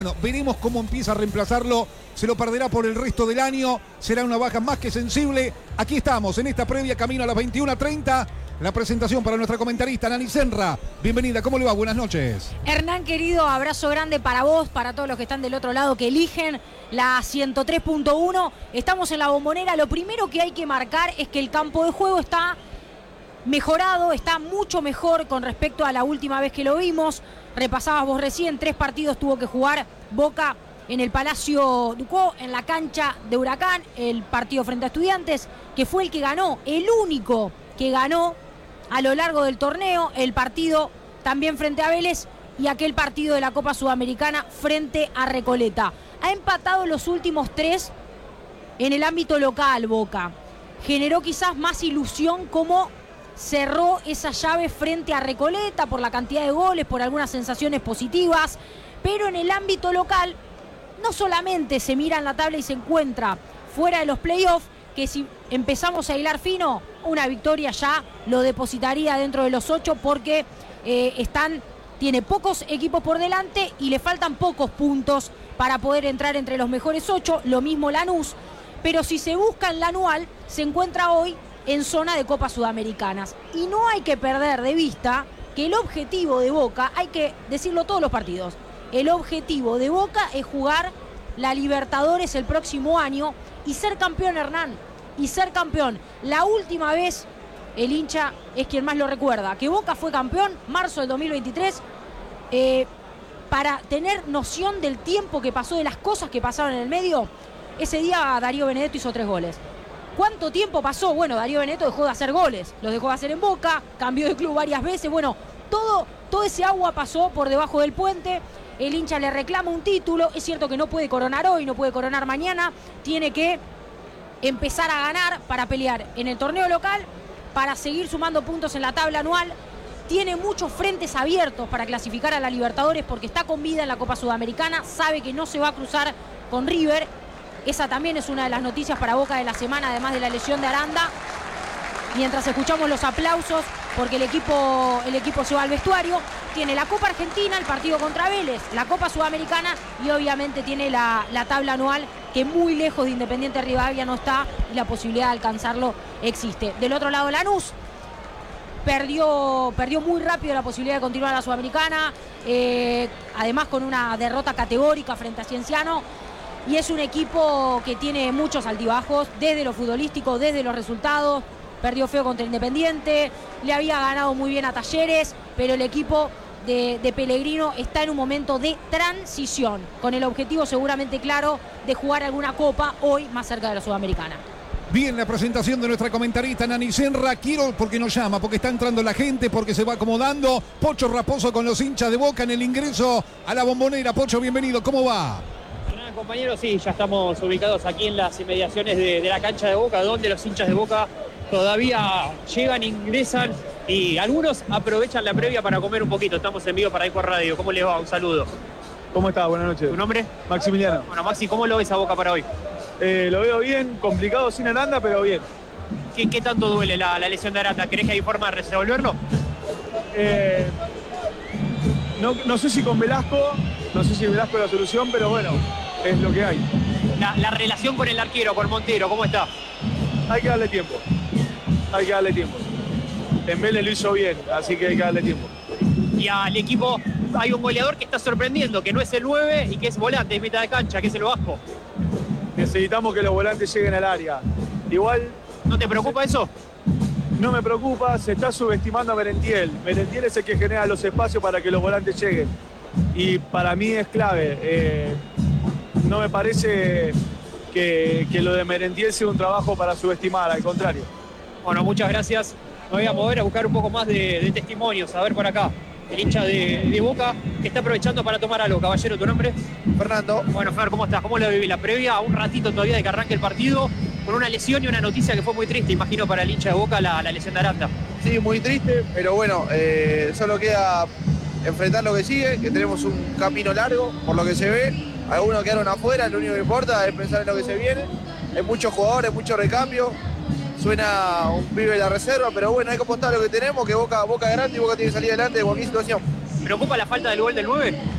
Bueno, veremos cómo empieza a reemplazarlo. Se lo perderá por el resto del año. Será una baja más que sensible. Aquí estamos, en esta previa, camino a las 21:30. La presentación para nuestra comentarista, Nani Senra. Bienvenida, ¿cómo le va? Buenas noches. Hernán, querido, abrazo grande para vos, para todos los que están del otro lado, que eligen la 103.1. Estamos en la Bombonera. Lo primero que hay que marcar es que el campo de juego está mejorado, está mucho mejor con respecto a la última vez que lo vimos. Repasabas vos recién, 3 partidos tuvo que jugar Boca en el Palacio Ducó, en la cancha de Huracán, el partido frente a Estudiantes, que fue el que ganó, el único que ganó a lo largo del torneo, el partido también frente a Vélez y aquel partido de la Copa Sudamericana frente a Recoleta. Ha empatado los últimos 3 en el ámbito local Boca. Generó quizás más ilusión como cerró esa llave frente a Recoleta por la cantidad de goles, por algunas sensaciones positivas, pero en el ámbito local no solamente se mira en la tabla y se encuentra fuera de los playoffs, que si empezamos a hilar fino, una victoria ya lo depositaría dentro de los 8 porque tiene pocos equipos por delante y le faltan pocos puntos para poder entrar entre los mejores 8, lo mismo Lanús, pero si se busca en la anual, se encuentra hoy en zona de Copas Sudamericanas. Y no hay que perder de vista que el objetivo de Boca, hay que decirlo todos los partidos, el objetivo de Boca es jugar la Libertadores el próximo año y ser campeón, Hernán, y ser campeón. La última vez, el hincha es quien más lo recuerda, que Boca fue campeón, marzo del 2023, para tener noción del tiempo que pasó, de las cosas que pasaron en el medio. Ese día Darío Benedetto hizo 3 goles. ¿Cuánto tiempo pasó? Bueno, Darío Benedetto dejó de hacer goles, los dejó de hacer en Boca, cambió de club varias veces. Bueno, todo ese agua pasó por debajo del puente. El hincha le reclama un título. Es cierto que no puede coronar hoy, no puede coronar mañana. Tiene que empezar a ganar para pelear en el torneo local, para seguir sumando puntos en la tabla anual. Tiene muchos frentes abiertos para clasificar a la Libertadores porque está con vida en la Copa Sudamericana. Sabe que no se va a cruzar con River. Esa también es una de las noticias para Boca de la semana, además de la lesión de Aranda. Mientras escuchamos los aplausos, porque el equipo se va al vestuario, tiene la Copa Argentina, el partido contra Vélez, la Copa Sudamericana y obviamente tiene la tabla anual, que muy lejos de Independiente Rivadavia no está y la posibilidad de alcanzarlo existe. Del otro lado, Lanús perdió muy rápido la posibilidad de continuar a la Sudamericana, además con una derrota categórica frente a Cienciano. Y es un equipo que tiene muchos altibajos, desde lo futbolístico, desde los resultados. Perdió feo contra Independiente, le había ganado muy bien a Talleres, pero el equipo de Pellegrino está en un momento de transición, con el objetivo seguramente claro de jugar alguna copa hoy más cerca de la Sudamericana. Bien, la presentación de nuestra comentarista Nani Senra. Quiero, porque nos llama, porque está entrando la gente, porque se va acomodando. Pocho Raposo con los hinchas de Boca en el ingreso a la Bombonera. Pocho, bienvenido, ¿cómo va? Compañeros, sí, ya estamos ubicados aquí en las inmediaciones de la cancha de Boca, donde los hinchas de Boca todavía llegan, ingresan y algunos aprovechan la previa para comer un poquito. Estamos en vivo para Ecua Radio. ¿Cómo les va? Un saludo. ¿Cómo está? Buenas noches. ¿Tu nombre? Maximiliano. Bueno, Maxi, ¿cómo lo ves a Boca para hoy? Lo veo bien, complicado sin Aranda, pero bien. ¿Qué tanto duele la lesión de Aranda? ¿Crees que hay forma de resolverlo? No sé si con Velasco, no sé si Velasco es la solución, pero bueno, es lo que hay. La relación con el arquero, con Montero, ¿cómo está? Hay que darle tiempo. Hay que darle tiempo. Dembélé lo hizo bien, así que hay que darle tiempo. Y al equipo hay un goleador que está sorprendiendo, que no es el 9 y que es volante, es mitad de cancha, que es el Vasco. Necesitamos que los volantes lleguen al área. Igual... ¿No te preocupa eso? No me preocupa, se está subestimando a Merentiel. Merentiel es el que genera los espacios para que los volantes lleguen. Y para mí es clave. No me parece que lo de Merentiel sea un trabajo para subestimar, al contrario. Bueno, muchas gracias. Me voy a mover a buscar un poco más de testimonios. A ver por acá, el hincha de Boca que está aprovechando para tomar algo. Caballero, ¿tu nombre? Fernando. Bueno, Fer, ¿cómo estás? ¿Cómo lo viví la previa? Un ratito todavía de que arranque el partido, con una lesión y una noticia que fue muy triste, imagino, para el hincha de Boca, la lesión de Aranda. Sí, muy triste, pero bueno, solo queda enfrentar lo que sigue, que tenemos un camino largo, por lo que se ve. Algunos quedaron afuera, lo único que importa es pensar en lo que se viene. Hay muchos jugadores, mucho recambio. Suena un pibe de la reserva, pero bueno, hay que apostar a lo que tenemos, que Boca es grande y Boca tiene que salir adelante de cualquier situación. ¿Preocupa la falta del gol del 9?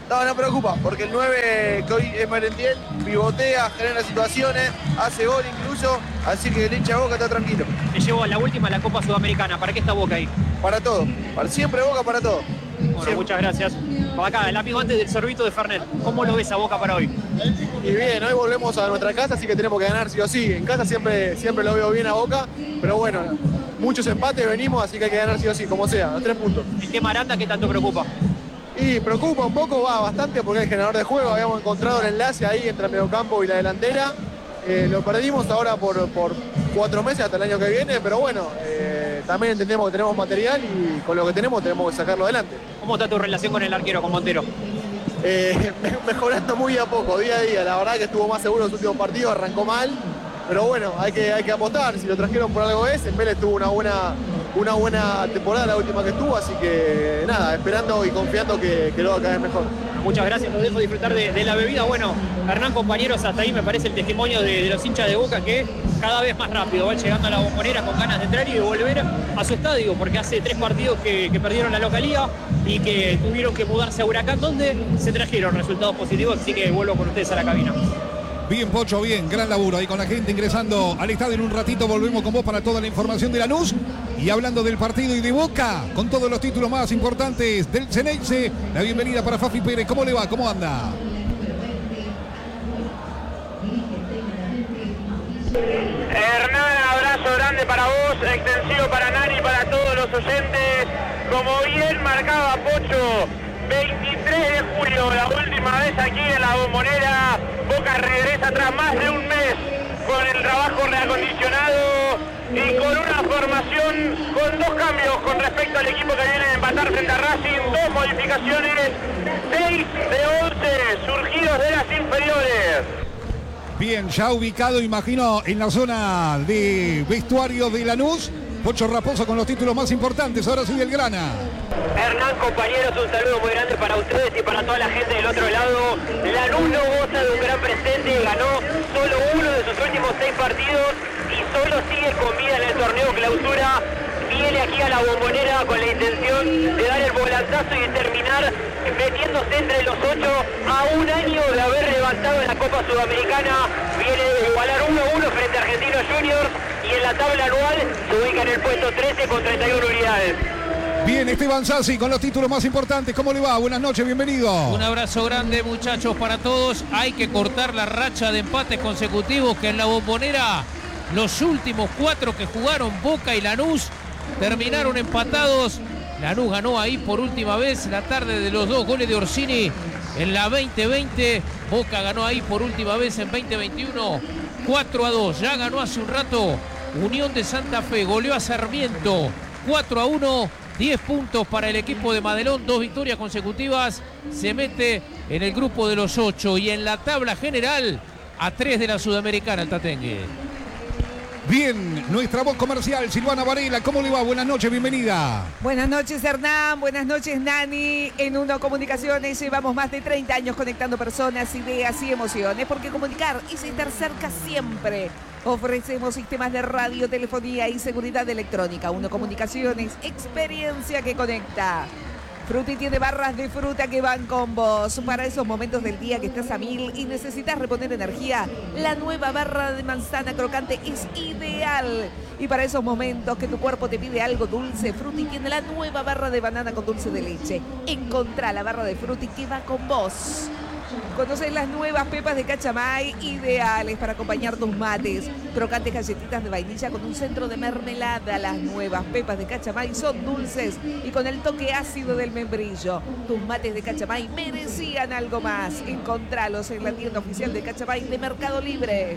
No, no preocupa, porque el 9 que hoy es Merentiel pivotea, genera situaciones, hace gol incluso, así que el hincha de Boca está tranquilo. Te llevo a la última, la Copa Sudamericana. ¿Para qué está Boca ahí? Para todo, siempre Boca para todo. Bueno, Siempre. muchas gracias. Acá, el amigo antes del sorbito de Fernet. ¿Cómo lo ves a Boca para hoy? Y bien, hoy volvemos a nuestra casa, así que tenemos que ganar sí o sí. En casa siempre lo veo bien a Boca, pero bueno, muchos empates venimos, así que hay que ganar sí o sí, como sea, a 3 puntos. El tema Aranda, ¿qué tanto preocupa? Y preocupa un poco, va bastante, porque es el generador de juego. Habíamos encontrado el enlace ahí entre el mediocampo y la delantera. Lo perdimos ahora por 4 meses hasta el año que viene, pero bueno, también entendemos que tenemos material y con lo que tenemos que sacarlo adelante. ¿Cómo está tu relación con el arquero, con Montero? Mejorando muy a poco, día a día. La verdad que estuvo más seguro en los últimos partidos, arrancó mal, pero bueno, hay que apostar. Si lo trajeron por algo es, en Vélez tuvo una buena temporada la última que estuvo, así que nada, esperando y confiando que lo va a caer mejor. Muchas gracias, los dejo disfrutar de la bebida. Bueno, Hernán, compañeros, hasta ahí me parece el testimonio de los hinchas de Boca que cada vez más rápido van llegando a la Bombonera con ganas de entrar y de volver a su estadio, porque hace 3 partidos que perdieron la localía y que tuvieron que mudarse a Huracán, donde se trajeron resultados positivos, así que vuelvo con ustedes a la cabina. Bien, Pocho, bien, gran laburo ahí con la gente ingresando al estadio. En un ratito volvemos con vos para toda la información de Lanús. Y hablando del partido y de Boca, con todos los títulos más importantes del Ceneice, la bienvenida para Fafi Pérez. ¿Cómo le va? ¿Cómo anda? Hernán, abrazo grande para vos, extensivo para Nani, para todos los oyentes. Como bien marcaba Pocho, 23 de julio, la última vez aquí en la Bombonera. Boca regresa tras más de un mes con el trabajo reacondicionado y con una formación con 2 cambios con respecto al equipo que viene a empatar frente a Racing. 2 modificaciones, 6 de 11 surgidos de las inferiores. Bien, ya ubicado, imagino, en la zona de vestuario de Lanús. Pocho Raposo con los títulos más importantes. Ahora sí, el Grana. Hernán, compañeros, un saludo muy grande para ustedes y para toda la gente del otro lado. Lanús no goza de un gran presente, ganó solo uno de sus últimos 6 partidos y solo sigue con vida en el torneo clausura. Viene aquí a la Bombonera con la intención de dar el volantazo y de terminar metiéndose entre los 8 a un año de haber levantado en la Copa Sudamericana. Viene de igualar 1-1 frente a Argentinos Juniors y en la tabla anual se ubica en el puesto 13 con 31 unidades. Bien, Esteban Sassi con los títulos más importantes. ¿Cómo le va? Buenas noches, bienvenido. Un abrazo grande, muchachos, para todos. Hay que cortar la racha de empates consecutivos que en la Bombonera los últimos 4 que jugaron Boca y Lanús terminaron empatados. Lanús ganó ahí por última vez la tarde de los 2 goles de Orsini en la 2020. Boca ganó ahí por última vez en 2021 4-2. Ya ganó hace un rato Unión de Santa Fe, goleó a Sarmiento 4-1. 10 puntos para el equipo de Madelón, 2 victorias consecutivas, se mete en el grupo de los 8 y en la tabla general a 3 de la Sudamericana el Tatengue. Bien, nuestra voz comercial, Silvana Varela, ¿cómo le va? Buenas noches, bienvenida. Buenas noches, Hernán, buenas noches, Nani. En Uno Comunicaciones llevamos más de 30 años conectando personas, ideas y emociones, porque comunicar es estar cerca siempre. Ofrecemos sistemas de radio, telefonía y seguridad electrónica. Uno Comunicaciones, experiencia que conecta. Fruti tiene barras de fruta que van con vos. Para esos momentos del día que estás a 1000 y necesitas reponer energía, la nueva barra de manzana crocante es ideal. Y para esos momentos que tu cuerpo te pide algo dulce, Fruti tiene la nueva barra de banana con dulce de leche. Encontrá la barra de Fruti que va con vos. Conocés las nuevas pepas de Cachamay, ideales para acompañar tus mates. Crocantes galletitas de vainilla con un centro de mermelada. Las nuevas pepas de Cachamay son dulces y con el toque ácido del membrillo. Tus mates de Cachamay merecían algo más. Encontralos en la tienda oficial de Cachamay de Mercado Libre.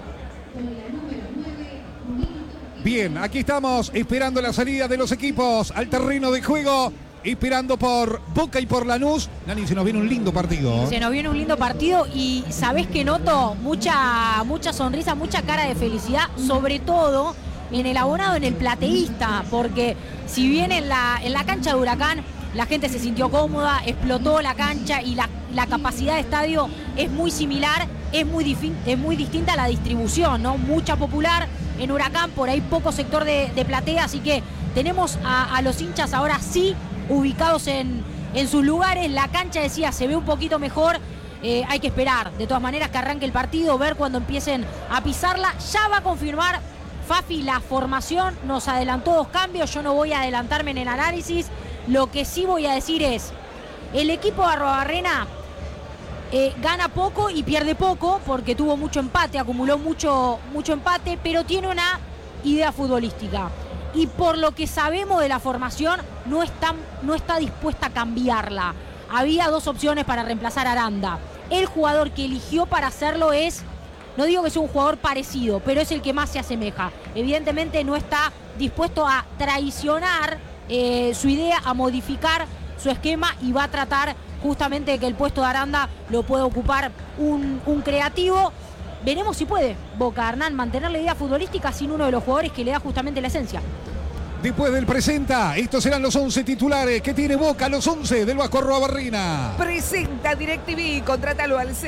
Bien, aquí estamos esperando la salida de los equipos al terreno de juego. Esperando por Boca y por Lanús. Nani, se nos viene un lindo partido. Se nos viene un lindo partido y ¿sabés qué noto? Mucha sonrisa, mucha cara de felicidad, sobre todo en el abonado, en el plateísta, porque si bien en la cancha de Huracán la gente se sintió cómoda, explotó la cancha y la capacidad de estadio es muy similar, es muy distinta a la distribución, ¿no? Mucha popular en Huracán, por ahí poco sector de platea, así que tenemos a los hinchas ahora sí ubicados en en sus lugares. La cancha, decía, se ve un poquito mejor. Hay que esperar, de todas maneras, que arranque el partido, ver cuando empiecen a pisarla. Ya va a confirmar Fafi la formación, nos adelantó 2 cambios, yo no voy a adelantarme en el análisis. Lo que sí voy a decir es, el equipo de Arruabarrena gana poco y pierde poco, porque tuvo mucho empate, acumuló mucho empate, pero tiene una idea futbolística. Y por lo que sabemos de la formación, no está dispuesta a cambiarla. Había 2 opciones para reemplazar a Aranda. El jugador que eligió para hacerlo es, no digo que sea un jugador parecido, pero es el que más se asemeja. Evidentemente no está dispuesto a traicionar su idea, a modificar su esquema, y va a tratar justamente de que el puesto de Aranda lo pueda ocupar un creativo. Veremos si puede Boca, Hernán, mantener la idea futbolística sin uno de los jugadores que le da justamente la esencia. Después del presenta, estos serán los 11 titulares que tiene Boca, los 11 del Vasco Arruabarrena. Presenta DirecTV, contrátalo al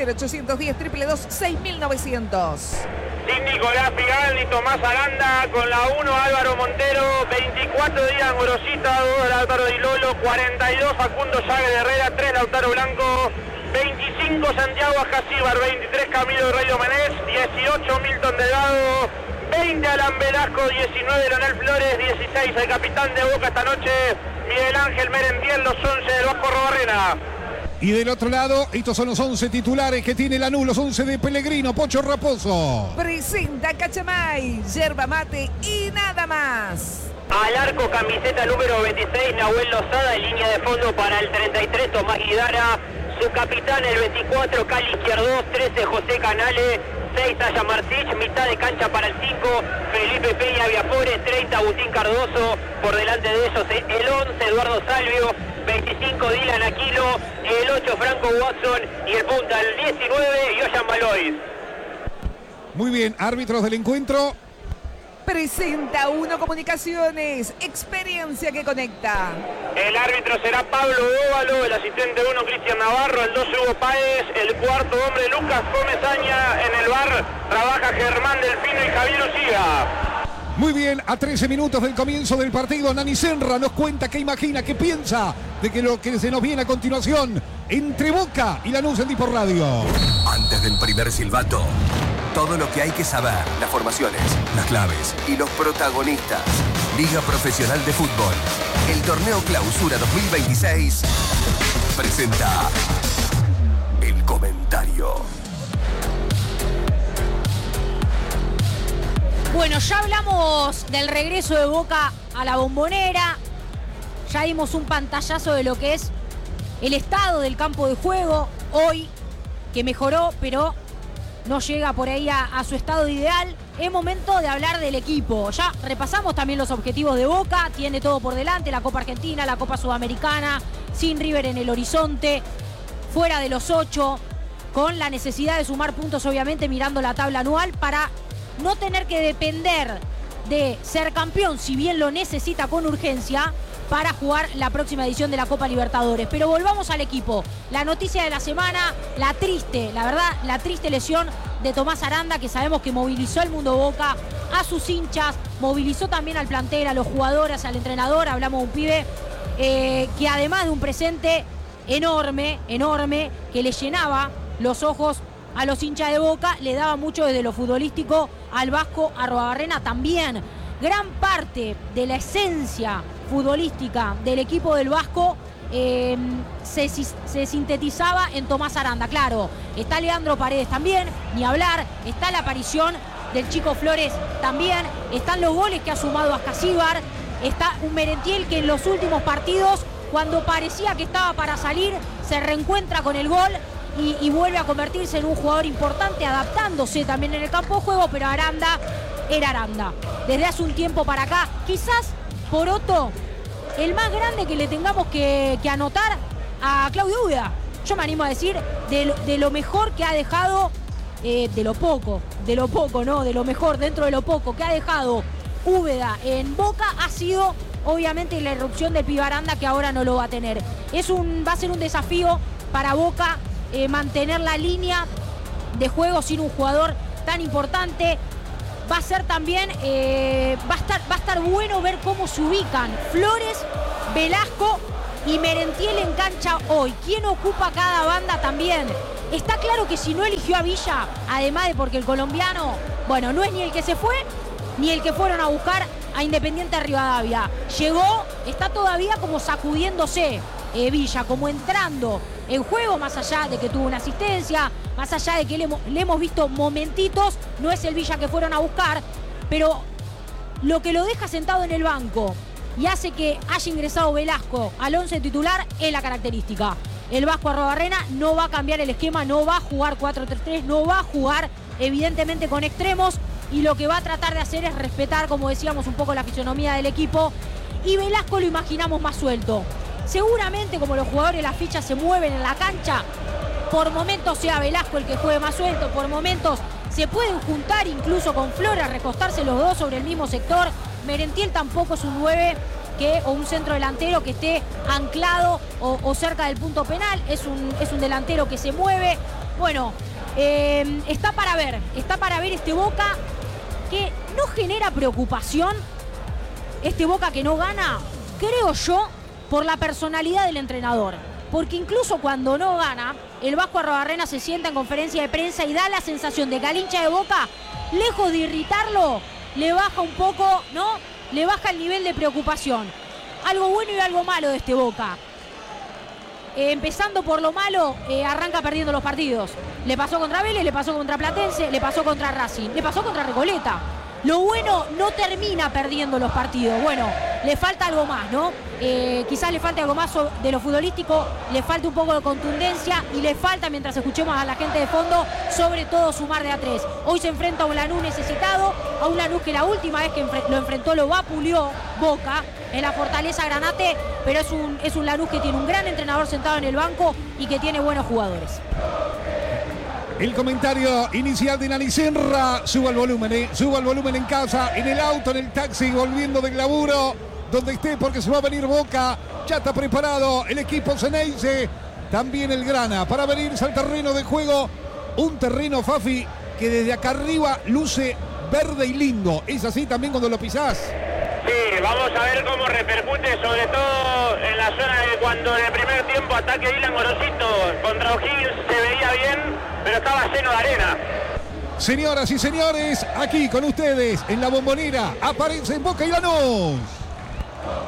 0810-222-6900. Sin Nicolás Pigal y Tomás Aranda, con la 1 Álvaro Montero, 24 Díaz Gorosita, 2 Lautaro Di Lolo, 42 Facundo Llague de Herrera, 3 Lautaro Blanco, 25 Santiago Ajacíbar, 23 Camilo Rey Domenech, 18 Milton Delgado, 20 Alan Velasco, 19 Leonel Flores, 16 el capitán de Boca esta noche, Miguel Ángel Merentiel, los 11 del Vasco Arruabarrena. Y del otro lado, estos son los 11 titulares que tiene Lanús, los 11 de Pellegrino, Pocho Raposo. Presenta Cachamay, yerba mate y nada más. Al arco, camiseta número 26, Nahuel Lozada, en línea de fondo para el 33, Tomás Guidara, su capitán el 24, Cali Izquierdos, 13, José Canale, 6, Aya Martich, mitad de cancha para el 5, Felipe Peña Viafore, 30, Agustín Cardoso, por delante de ellos el 11, Eduardo Salvio, 25, Dylan Aquilo, el 8, Franco Watson, y el punta, el 19, Yoyan Balois. Muy bien, árbitros del encuentro. Presenta Uno Comunicaciones, experiencia que conecta. El árbitro será Pablo Óvalo, el asistente 1 Cristian Navarro, el 2 Hugo Páez, el cuarto hombre Lucas Comesaña, en el bar trabaja Germán Delfino y Javier Ucía. Muy bien, a 13 minutos del comienzo del partido, Nani Senra nos cuenta qué imagina, qué piensa de que lo que se nos viene a continuación entre Boca y Lanús en Depor Radio. Antes del primer silbato, todo lo que hay que saber, las formaciones, las claves y los protagonistas. Liga Profesional de Fútbol, el torneo Clausura 2026, presenta el comentario. Bueno, ya hablamos del regreso de Boca a la Bombonera, ya dimos un pantallazo de lo que es el estado del campo de juego hoy, que mejoró, pero no llega por ahí a su estado ideal. Es momento de hablar del equipo. Ya repasamos también los objetivos de Boca, tiene todo por delante, la Copa Argentina, la Copa Sudamericana, sin River en el horizonte, fuera de los 8, con la necesidad de sumar puntos, obviamente, mirando la tabla anual, para no tener que depender de ser campeón, si bien lo necesita con urgencia, para jugar la próxima edición de la Copa Libertadores. Pero volvamos al equipo. La noticia de la semana, la triste lesión de Tomás Aranda, que sabemos que movilizó al mundo Boca, a sus hinchas, movilizó también al plantel, a los jugadores, al entrenador. Hablamos de un pibe que además de un presente enorme, que le llenaba los ojos a los hinchas de Boca, le daba mucho desde lo futbolístico al Vasco Arruabarrena también. Gran parte de la esencia futbolística del equipo del Vasco se sintetizaba en Tomás Aranda. Claro, está Leandro Paredes también, ni hablar, está la aparición del Chico Flores también, están los goles que ha sumado Ajacíbar, está un Merentiel que en los últimos partidos, cuando parecía que estaba para salir, se reencuentra con el gol y vuelve a convertirse en un jugador importante, adaptándose también en el campo de juego. Pero Aranda era Aranda desde hace un tiempo para acá. Quizás Poroto, el más grande que le tengamos que anotar a Claudio Úbeda. Yo me animo a decir de lo mejor que ha dejado, de lo poco, ¿no? De lo mejor dentro de lo poco que ha dejado Úbeda en Boca, ha sido obviamente la irrupción de Pibe Aranda, que ahora no lo va a tener. Va a ser un desafío para Boca mantener la línea de juego sin un jugador tan importante. Va a ser también, va a estar bueno ver cómo se ubican Flores, Velasco y Merentiel en cancha hoy. ¿Quién ocupa cada banda también? Está claro que si no eligió a Villa, además de porque el colombiano, bueno, no es ni el que se fue, ni el que fueron a buscar a Independiente de Rivadavia. Llegó, está todavía como sacudiéndose Villa, como entrando en juego, más allá de que tuvo una asistencia, más allá de que le hemos visto momentitos, no es el Villa que fueron a buscar, pero lo que lo deja sentado en el banco y hace que haya ingresado Velasco al 11 titular es la característica. El Vasco Arruabarrena no va a cambiar el esquema, no va a jugar 4-3-3, no va a jugar evidentemente con extremos, y lo que va a tratar de hacer es respetar, como decíamos, un poco la fisonomía del equipo, y Velasco lo imaginamos más suelto. Seguramente, como los jugadores, las fichas se mueven en la cancha, por momentos sea Velasco el que juegue más suelto, por momentos se pueden juntar incluso con Flores, recostarse los dos sobre el mismo sector. Merentiel tampoco es un 9 o un centro delantero que esté anclado o cerca del punto penal, es un delantero que se mueve. Bueno, está para ver este Boca que no genera preocupación, este Boca que no gana, creo yo, por la personalidad del entrenador. Porque incluso cuando no gana, el Vasco Arruabarrena se sienta en conferencia de prensa y da la sensación de que al hincha de Boca, lejos de irritarlo, le baja un poco, ¿no? Le baja el nivel de preocupación. Algo bueno y algo malo de este Boca. Empezando por lo malo, arranca perdiendo los partidos. Le pasó contra Vélez, le pasó contra Platense, le pasó contra Racing, le pasó contra Recoleta. Lo bueno, no termina perdiendo los partidos. Bueno, le falta algo más, ¿no? Quizás le falte algo más de lo futbolístico, le falta un poco de contundencia y le falta, mientras escuchemos a la gente de fondo, sobre todo sumar de a 3. Hoy se enfrenta a un Lanús necesitado, a un Lanús que la última vez que lo enfrentó lo vapuleó Boca en la Fortaleza Granate, pero es un Lanús que tiene un gran entrenador sentado en el banco y que tiene buenos jugadores. El comentario inicial de Nani Senra. Suba el volumen en casa, en el auto, en el taxi, volviendo del laburo, donde esté, porque se va a venir Boca. Ya está preparado el equipo Ceneice, también el Grana, para venirse al terreno de juego. Un terreno, Fafi, que desde acá arriba luce verde y lindo. ¿Es así también cuando lo pisás? Sí, vamos a ver cómo repercute, sobre todo en la zona de cuando en el primer tiempo ataque Dylan Gorosito contra O'Higgins se veía bien, pero estaba lleno de arena. Señoras y señores, aquí con ustedes en la Bombonera aparecen Boca y Lanús.